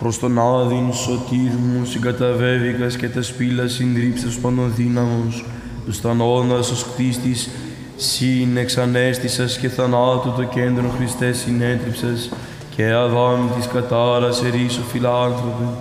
προς τον άδειν σωτήρ μου συγκαταβέβηκας και τα σπήλα συντρίψας πανοδύναμος, τους θανόντας ως κτίστης, συν εξανέστησας και θανάτου το κέντρο Χριστέ συνέτριψας, και Αδάμ της κατάρας ερήσου φιλάνθρωπε.